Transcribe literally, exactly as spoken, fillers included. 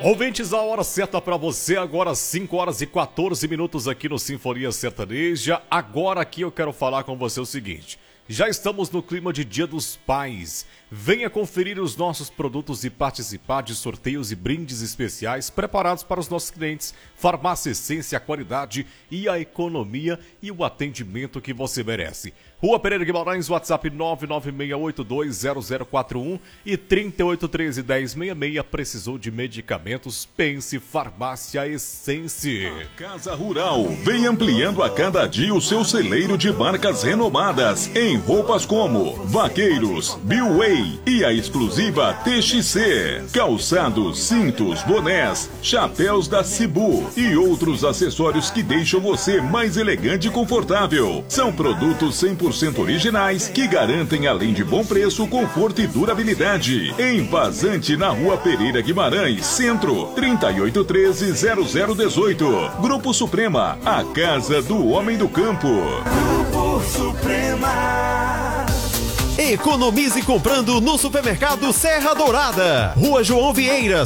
Ouvintes, a hora certa para você, agora cinco horas e quatorze minutos aqui no Sinfonia Sertaneja. Agora aqui eu quero falar com você o seguinte: já estamos no clima de Dia dos Pais. Venha conferir os nossos produtos e participar de sorteios e brindes especiais preparados para os nossos clientes. Farmácia Essência, a qualidade e a economia e o atendimento que você merece. Rua Pereira Guimarães, WhatsApp nove nove seis oito dois zero zero quatro um e trinta e oito, treze, dez, sessenta e seis. Precisou de medicamentos? Pense Farmácia Essência. A Casa Rural vem ampliando a cada dia o seu celeiro de marcas renomadas em roupas como Vaqueiros, Billway e a exclusiva T X C. Calçados, cintos, bonés, chapéus da Cibu e outros acessórios que deixam você mais elegante e confortável. São produtos cem por cento originais que garantem, além de bom preço, conforto e durabilidade. Em Vazante, na Rua Pereira Guimarães, Centro, trinta e oito, treze, zero zero dezoito. Grupo Suprema, a casa do homem do campo. Grupo Suprema. Economize comprando no Supermercado Serra Dourada. Rua João Vieira,